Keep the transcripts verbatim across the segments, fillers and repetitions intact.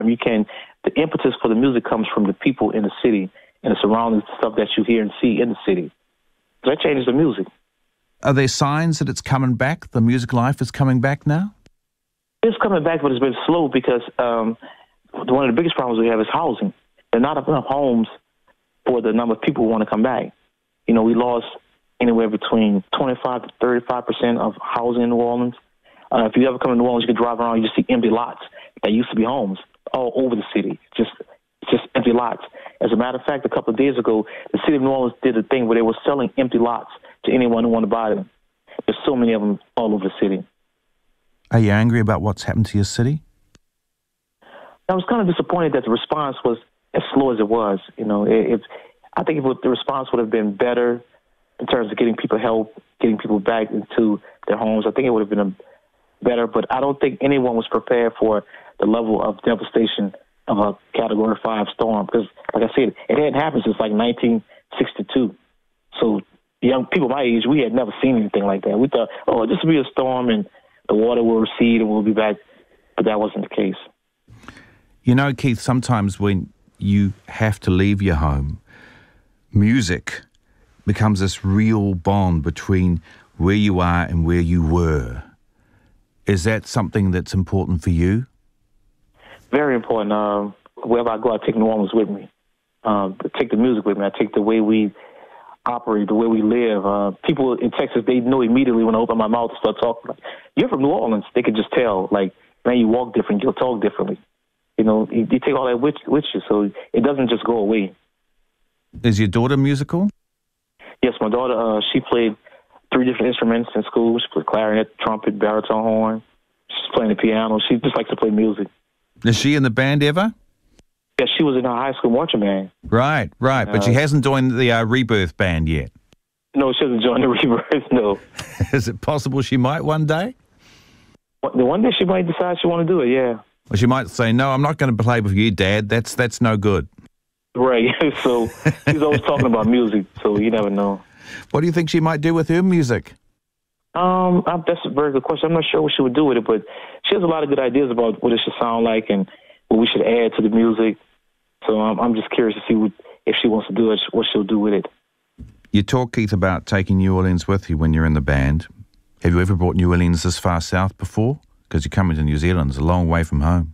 You can, the impetus for the music comes from the people in the city and the surrounding stuff that you hear and see in the city. So that changes the music. Are there signs that it's coming back? The music life is coming back now? It's coming back, but it's been slow because um, one of the biggest problems we have is housing. There are not enough homes for the number of people who want to come back. You know, we lost anywhere between twenty-five to thirty-five percent of housing in New Orleans. Uh, if you ever come to New Orleans, you can drive around, you just see empty lots that used to be homes all over the city, just just empty lots. As a matter of fact, a couple of days ago, the city of New Orleans did a thing where they were selling empty lots to anyone who wanted to buy them. There's so many of them all over the city. Are you angry about what's happened to your city? I was kind of disappointed that the response was as slow as it was. You know, if I think if the response would have been better in terms of getting people help, getting people back into their homes, I think it would have been a better. But I don't think anyone was prepared for the level of devastation of a Category five storm. Because, like I said, it hadn't happened since like nineteen sixty-two. So young people my age, we had never seen anything like that. We thought, oh, this will be a storm and the water will recede and we'll be back. But that wasn't the case. You know, Keith, sometimes when you have to leave your home, music becomes this real bond between where you are and where you were. Is that something that's important for you? Very important. Um, wherever I go, I take New Orleans with me. Um, I take the music with me. I take the way we operate, the way we live. Uh, people in Texas, they know immediately when I open my mouth and start talking. Like, you're from New Orleans. They can just tell. Like, man, you walk different. You'll talk differently. You know, you, you take all that with, with you, so it doesn't just go away. Is your daughter musical? Yes, my daughter, uh, she played three different instruments in school. She played clarinet, trumpet, baritone horn. She's playing the piano. She just likes to play music. Is she in the band ever? Yeah, she was in her high school marching band. Right, right, but uh, she hasn't joined the uh, Rebirth band yet. No, she hasn't joined the Rebirth, no. Is it possible she might one day? One day she might decide she want to do it, yeah. Well, she might say, no, I'm not going to play with you, Dad. That's that's no good. Right, so she's always talking about music, so you never know. What do you think she might do with her music? Um, I, that's a very good question. I'm not sure what she would do with it, but she has a lot of good ideas about what it should sound like and what we should add to the music. So um, I'm just curious to see what, if she wants to do it, what she'll do with it. You talk, Keith, about taking New Orleans with you when you're in the band. Have you ever brought New Orleans this far south before? Because you're coming to New Zealand. It's a long way from home.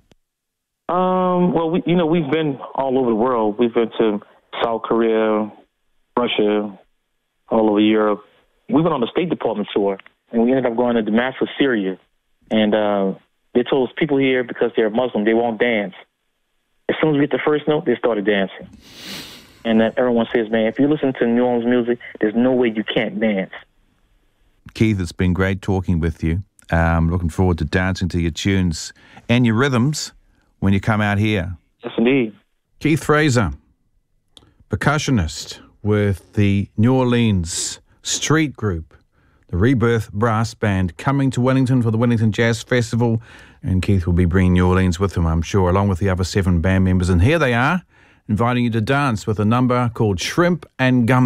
Um, well, we, you know, we've been all over the world. We've been to South Korea, Russia, all over Europe. We went on the State Department tour, and we ended up going to Damascus, Syria. And uh, they told us people here, because they're Muslim, they won't dance. As soon as we hit the first note, they started dancing. And uh, everyone says, man, if you listen to New Orleans music, there's no way you can't dance. Keith, it's been great talking with you. Um, looking forward to dancing to your tunes and your rhythms when you come out here. Yes, indeed. Keith Fraser, percussionist with the New Orleans street group, the Rebirth Brass Band, coming to Wellington for the Wellington Jazz Festival. And Keith will be bringing New Orleans with him, I'm sure, along with the other seven band members. And here they are, inviting you to dance with a number called Shrimp and Gum.